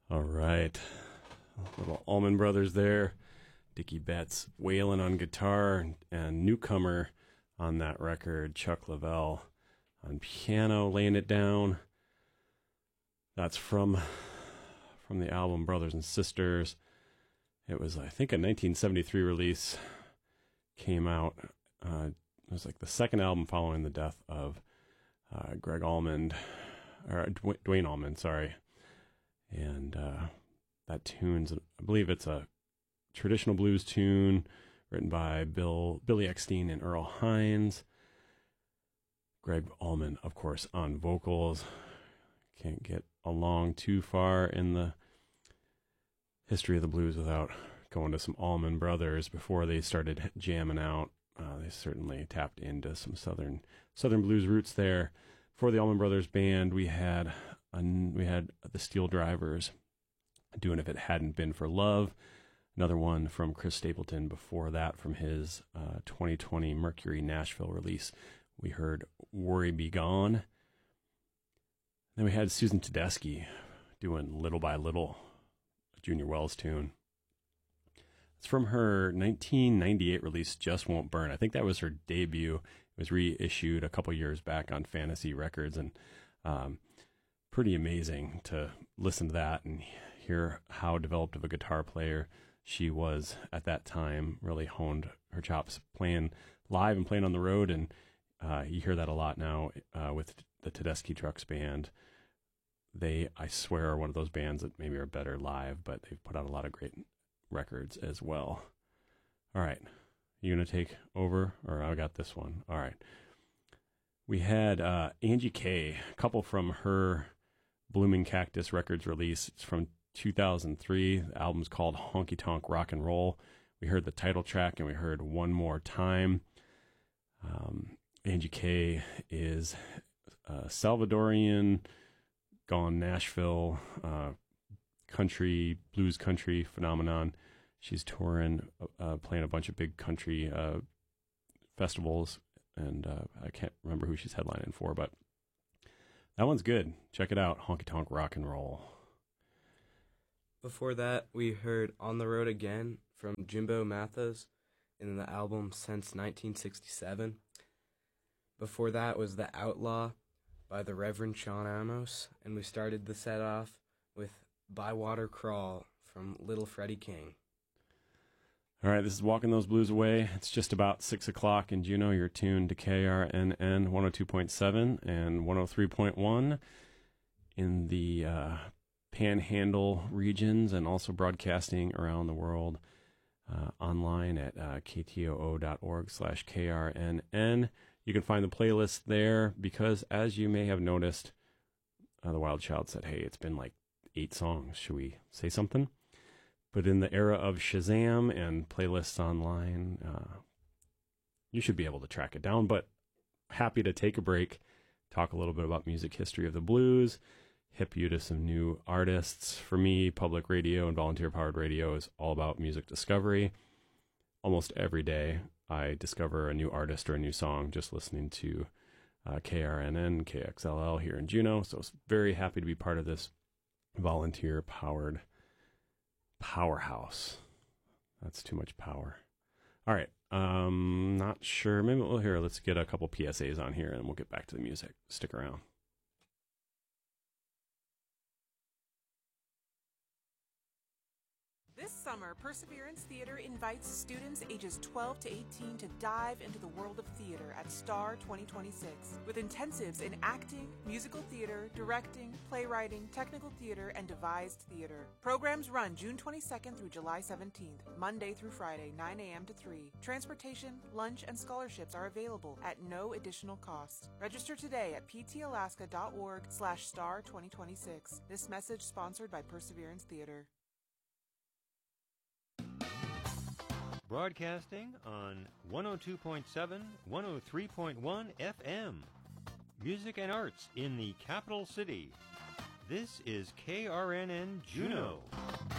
All right. Little Allman Brothers there. Dickie Betts wailing on guitar, and newcomer on that record, Chuck Leavell on piano, laying it down. That's from the album Brothers and Sisters. It was, I think, a 1973 release. Came out. It was like the second album following the death of Greg Allman, or Dwayne Allman, sorry. And that tune's, I believe it's a traditional blues tune written by Billy Eckstein and Earl Hines. Greg Allman, of course, on vocals. Can't get along too far in the history of the blues without going to some Allman Brothers. Before they started jamming out, they certainly tapped into some southern blues roots there. For the Allman Brothers Band, we had the Steel Drivers doing "If It Hadn't Been for Love." Another one from Chris Stapleton before that, from his 2020 Mercury Nashville release. We heard "Worry Be Gone." Then we had Susan Tedeschi doing "Little by Little," a Junior Wells tune. It's from her 1998 release, Just Won't Burn. I think that was her debut. It was reissued a couple years back on Fantasy Records, and pretty amazing to listen to that and hear how developed of a guitar player she was at that time. Really honed her chops playing live and playing on the road, and you hear that a lot now with the Tedeschi Trucks Band. They, I swear, are one of those bands that maybe are better live, but they've put out a lot of great records as well. All right. You going to take over, or I got this one? All right. We had Angie Kay, a couple from her Blooming Cactus Records release. It's from 2003. The album's called Honky Tonk Rock and Roll. We heard the title track, and we heard One More Time. Angie Kay is a Salvadorian, gone Nashville, blues country phenomenon. She's touring, playing a bunch of big country festivals, and I can't remember who she's headlining for, but that one's good. Check it out, Honky Tonk Rock and Roll. Before that, we heard On the Road Again from Jimbo Mathos in the album Since 1967. Before that was The Outlaw by the Reverend Sean Amos, and we started the set off with By Water Crawl from Little Freddie King. All right, this is Walking Those Blues Away. It's just about 6 o'clock in Juneau. You're tuned to KRNN 102.7 and 103.1 in the Panhandle regions, and also broadcasting around the world online at ktoo.org/KRNN. You can find the playlist there because, as you may have noticed, the Wild Child said, hey, it's been like 8 songs. Should we say something? But in the era of Shazam and playlists online, you should be able to track it down. But happy to take a break, talk a little bit about music history of the blues, hip you to some new artists. For me, public radio and volunteer-powered radio is all about music discovery. Almost every day, I discover a new artist or a new song just listening to KRNN, KXLL here in Juneau. So it's very happy to be part of this volunteer-powered powerhouse. That's too much power. All right. Not sure. Maybe we'll hear. Let's get a couple PSAs on here and we'll get back to the music. Stick around. This summer, Perseverance Theater invites students ages 12 to 18 to dive into the world of theater at STAR 2026 with intensives in acting, musical theater, directing, playwriting, technical theater, and devised theater. Programs run June 22nd through July 17th, Monday through Friday, 9 a.m. to 3. Transportation, lunch, and scholarships are available at no additional cost. Register today at ptalaska.org/STAR 2026. This message sponsored by Perseverance Theater. Broadcasting on 102.7, 103.1 FM. Music and arts in the capital city. This is KRNN Juneau.